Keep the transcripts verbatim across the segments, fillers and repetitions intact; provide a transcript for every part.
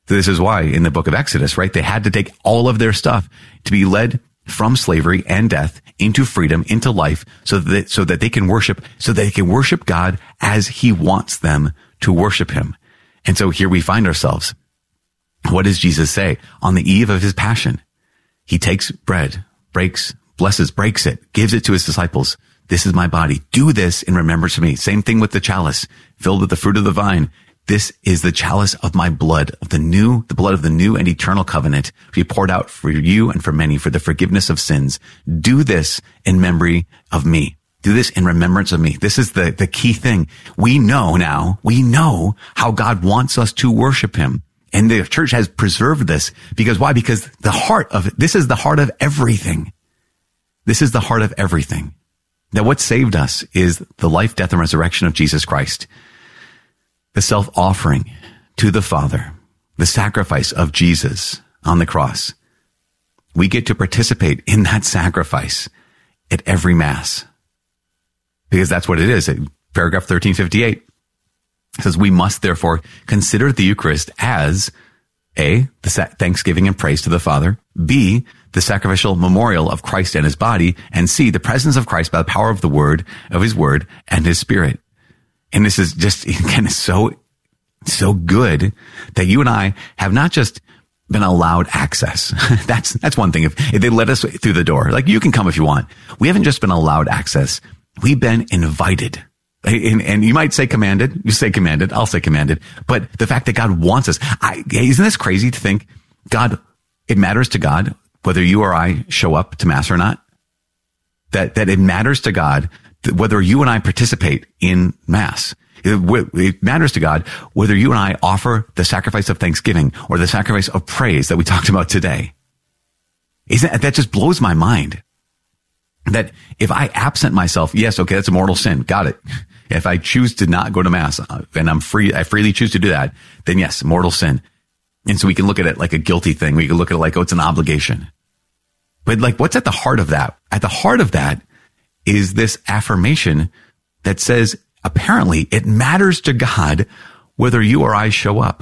This is why in the book of Exodus, right, they had to take all of their stuff to be led from slavery and death into freedom, into life, so that, so that they can worship, so that they can worship God as he wants them to worship him. And so here we find ourselves. What does Jesus say on the eve of his passion? He takes bread, breaks, blesses, breaks it, gives it to his disciples. This is my body. Do this in remembrance of me. Same thing with the chalice filled with the fruit of the vine. This is the chalice of my blood, of the new, the blood of the new and eternal covenant, to be poured out for you and for many for the forgiveness of sins. Do this in memory of me. Do this in remembrance of me. This is the, the key thing. We know now, we know how God wants us to worship him. And the church has preserved this because why? Because the heart of it, this is the heart of everything. This is the heart of everything. Now what saved us is the life, death, and resurrection of Jesus Christ. The self-offering to the Father, the sacrifice of Jesus on the cross. We get to participate in that sacrifice at every Mass. Because that's what it is. Paragraph thirteen fifty-eight says, we must therefore consider the Eucharist as A, the thanksgiving and praise to the Father, B, the sacrificial memorial of Christ and his body, and C, the presence of Christ by the power of the word, of his word and his spirit. And this is just, again, so, so good that you and I have not just been allowed access. That's, that's one thing. If, if they let us through the door, like you can come if you want. We haven't just been allowed access. We've been invited. And, and you might say commanded. You say commanded. I'll say commanded. But the fact that God wants us, I, isn't this crazy to think God, it matters to God whether you or I show up to Mass or not? That, that it matters to God whether you and I participate in Mass. It, it matters to God whether you and I offer the sacrifice of thanksgiving or the sacrifice of praise that we talked about today. Isn't that just blows my mind? That if I absent myself, yes, okay, that's a mortal sin. Got it. If I choose to not go to Mass and I'm free, I freely choose to do that, then yes, mortal sin. And so we can look at it like a guilty thing. We can look at it like, oh, it's an obligation. But like, what's at the heart of that? At the heart of that is this affirmation that says, apparently, it matters to God whether you or I show up.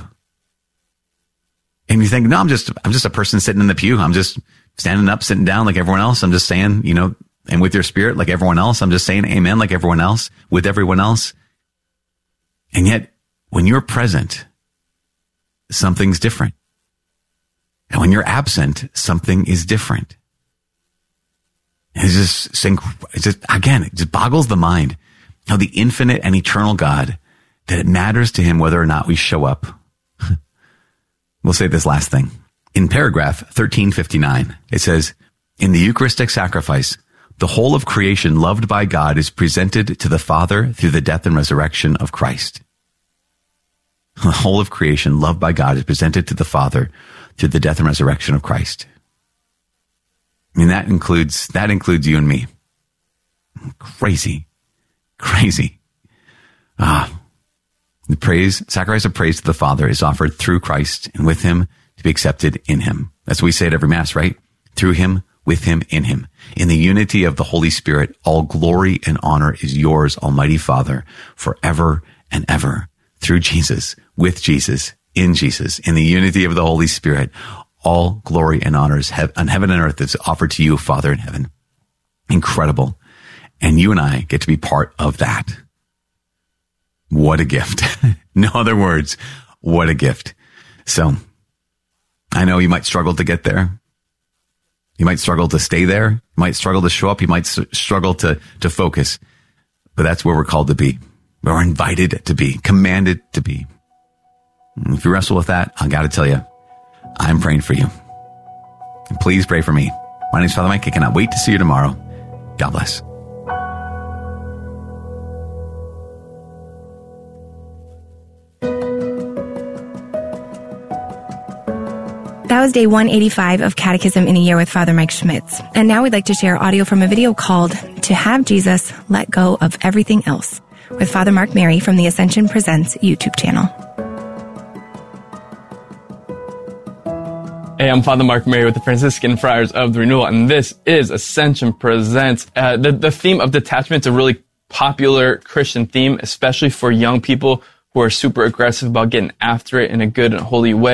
And you think, no, I'm just, I'm just a person sitting in the pew. I'm just standing up, sitting down like everyone else. I'm just saying, you know, and with your spirit like everyone else. I'm just saying amen like everyone else, with everyone else. And yet, when you're present, something's different. And when you're absent, something is different. And it's just, it's just, again, it just boggles the mind how the infinite and eternal God, that it matters to him whether or not we show up. We'll say this last thing. In paragraph thirteen fifty-nine, it says, in the Eucharistic sacrifice, the whole of creation loved by God is presented to the Father through the death and resurrection of Christ. The whole of creation loved by God is presented to the Father through the death and resurrection of Christ. I mean, that includes, that includes you and me. Crazy, crazy. Ah, the praise, sacrifice of praise to the Father is offered through Christ and with him to be accepted in him. That's what we say at every Mass, right? Through him, with him, in him. In the unity of the Holy Spirit, all glory and honor is yours, Almighty Father, forever and ever. Through Jesus, with Jesus, in Jesus, in the unity of the Holy Spirit, all glory and honors on heaven and earth is offered to you, Father in heaven. Incredible. And you and I get to be part of that. What a gift. No other words. What a gift. So I know you might struggle to get there. You might struggle to stay there. You might struggle to show up. You might s- struggle to, to focus, but that's where we're called to be. We're invited to be, commanded to be. And if you wrestle with that, I got to tell you, I'm praying for you. And please pray for me. My name is Father Mike. I cannot wait to see you tomorrow. God bless. That was day one eighty-five of Catechism in a Year with Father Mike Schmitz. And now we'd like to share audio from a video called To Have Jesus, Let Go of Everything Else with Father Mark Mary from the Ascension Presents YouTube channel. Hey, I'm Father Mark Mary with the Franciscan Friars of the Renewal, and this is Ascension Presents. Uh, the, the theme of detachment is a really popular Christian theme, especially for young people who are super aggressive about getting after it in a good and holy way.